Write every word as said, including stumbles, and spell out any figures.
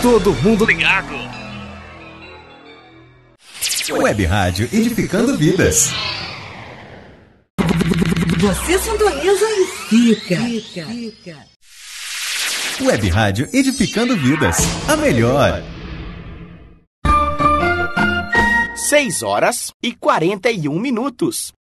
Todo mundo ligado. Web Rádio Edificando Vidas. Você sintoniza e fica. fica. fica. Web Rádio Edificando Vidas. A melhor. seis horas e quarenta e um minutos.